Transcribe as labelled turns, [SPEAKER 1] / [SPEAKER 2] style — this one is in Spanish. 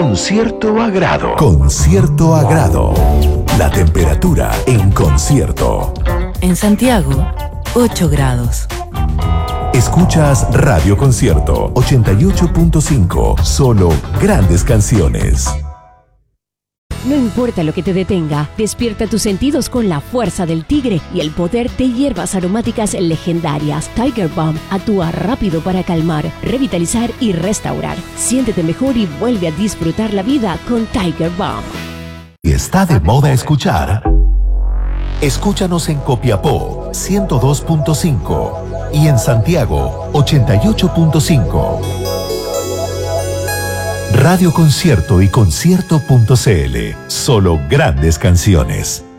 [SPEAKER 1] Con cierto agrado.
[SPEAKER 2] Con cierto agrado. La temperatura en concierto.
[SPEAKER 3] En Santiago, 8 grados.
[SPEAKER 2] Escuchas Radio Concierto 88.5. Solo grandes canciones.
[SPEAKER 4] No importa lo que te detenga, despierta tus sentidos con la fuerza del tigre y el poder de hierbas aromáticas legendarias. Tiger Balm actúa rápido para calmar, revitalizar y restaurar. Siéntete mejor y vuelve a disfrutar la vida con Tiger Balm.
[SPEAKER 2] ¿Y está de moda escuchar? Escúchanos en Copiapó 102.5 y en Santiago 88.5. Radio Concierto y concierto.cl. Solo grandes canciones.